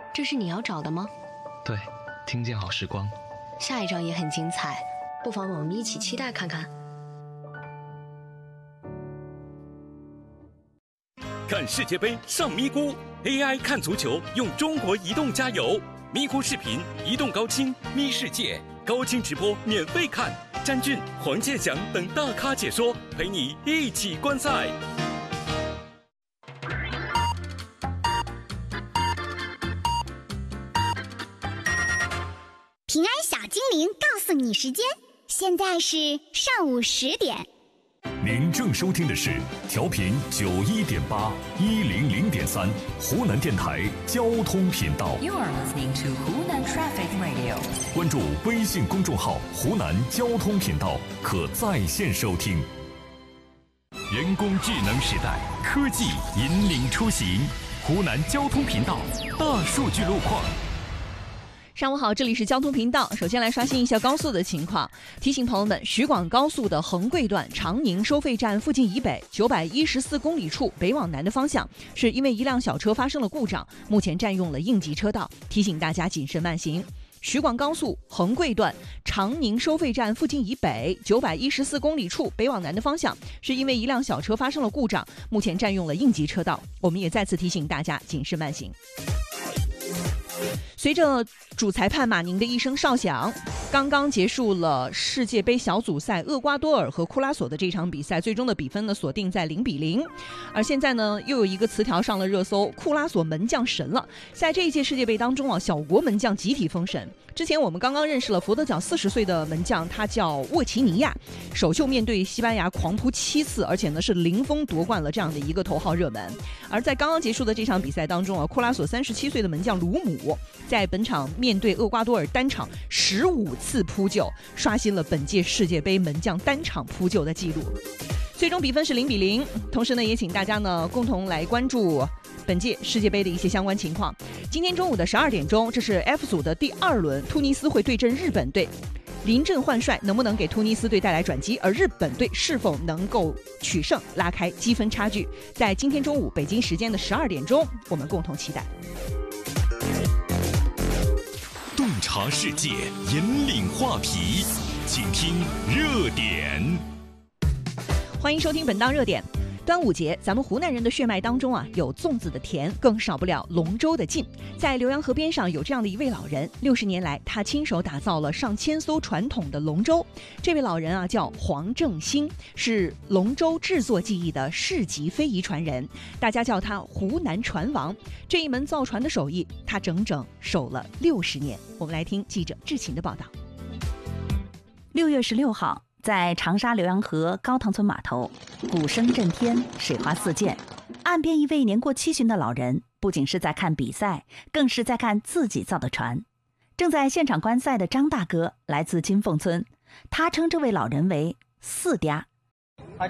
这是你要找的吗？ 对，听见好时光。 下一章也很精彩，不妨我们一起期待看看。 看世界杯上咪咕 ，AI 看足球用中国移动加油，咪咕视频、移动高清、咪世界高清直播免费看，詹俊、黄健翔等大咖解说，陪你一起观赛。 平安小精灵告诉你时间，现在是上午10点。 您正收听的是调频91.8、100.3湖南电台交通频道。 You are listening to Hunan Traffic Radio。 关注微信公众号“湖南交通频道”，可在线收听。人工智能时代，科技引领出行。湖南交通频道大数据路况。 上午好，这里是交通频道。首先来刷新一下高速的情况，提醒朋友们，徐广高速的横桂段长宁收费站附近以北914公里处北往南的方向，是因为一辆小车发生了故障，目前占用了应急车道，提醒大家谨慎慢行。徐广高速横桂段长宁收费站附近以北914公里处北往南的方向，是因为一辆小车发生了故障，目前占用了应急车道，我们也再次提醒大家谨慎慢行。随着主裁判马宁的一声哨响，刚刚结束了世界杯小组赛厄瓜多尔和库拉索的这场比赛，最终的比分呢锁定在0-0。而现在呢，又有一个词条上了热搜，库拉索门将神了。在这一届世界杯当中啊，小国门将集体封神。之前我们刚刚认识了佛得角40岁的门将，他叫沃奇尼亚，首秀面对西班牙狂扑7次，而且呢是0封夺冠了这样的一个头号热门。而在刚刚结束的这场比赛当中啊，库拉索37岁的门将鲁姆在本场面对厄瓜多尔单场15次扑救，刷新了本届世界杯门将单场扑救的记录。最终比分是0-0。同时呢，也请大家呢共同来关注本届世界杯的一些相关情况。今天中午的12点钟，这是 F 组的第2轮，突尼斯会对阵日本队。临阵换帅能不能给突尼斯队带来转机，而日本队是否能够取胜，拉开积分差距，在今天中午北京时间的12点钟，我们共同期待。 洞察世界，引领话题，请听热点。 欢迎收听本档热点。端午节，咱们湖南人的血脉当中啊，有粽子的甜，更少不了龙舟的劲。在浏阳河边上有这样的一位老人，60年来，他亲手打造了上千艘传统的龙舟。这位老人啊，叫黄正兴，是龙舟制作技艺的市级非遗传人，大家叫他湖南船王。这一门造船的手艺，他整整守了60年。我们来听记者志勤的报道。 6月16号。在长沙浏阳河高塘村码头，鼓声震天，水花四溅。岸边一位年过70的老人，不仅是在看比赛，更是在看自己造的船。正在现场观赛的张大哥来自金凤村，他称这位老人为四嗲。